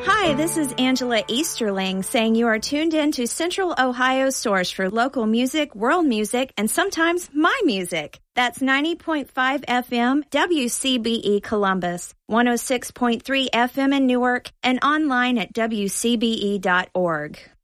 Hi, this is Angela Easterling saying you are tuned in to Central Ohio's source for local music, world music, and sometimes my music. That's 90.5 FM WCBE Columbus, 106.3 FM in Newark, and online at WCBE.org.